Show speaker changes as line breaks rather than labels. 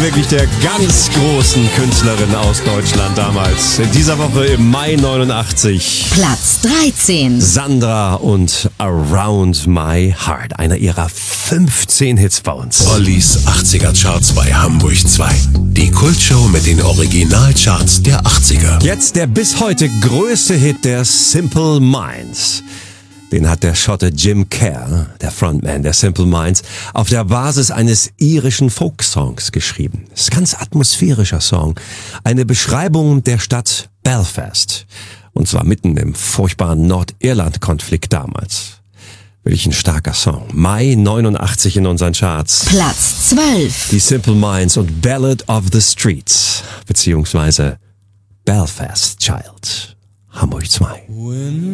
wirklich der ganz großen Künstlerin aus Deutschland damals. In dieser Woche im Mai 89.
Platz 13.
Sandra und Around My Heart. Einer ihrer 15 Hits bei uns.
Ollis 80er Charts bei Hamburg 2. Die Kultshow mit den Originalcharts der 80er.
Jetzt der bis heute größte Hit der Simple Minds. Den hat der Schotte Jim Kerr, der Frontman der Simple Minds, auf der Basis eines irischen Folksongs geschrieben. Das ist ein ganz atmosphärischer Song. Eine Beschreibung der Stadt Belfast. Und zwar mitten im furchtbaren Nordirland-Konflikt damals. Welch ein starker Song. Mai 89 in unseren Charts.
Platz 12.
Die Simple Minds und Ballad of the Streets. Beziehungsweise Belfast Child. Hamburg 2.